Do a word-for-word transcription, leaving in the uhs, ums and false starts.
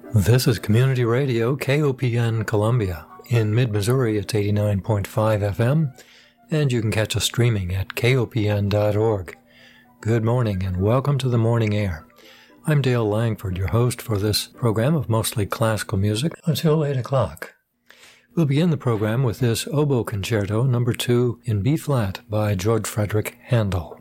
This is Community Radio, K O P N Columbia. In mid-Missouri, it's eighty-nine point five F M, and you can catch us streaming at K O P N dot org. Good morning, and welcome to the Morning Air. I'm Dale Langford, your host for this program of mostly classical music until eight o'clock. We'll begin the program with this Oboe Concerto, number two in B-flat by George Frederick Handel.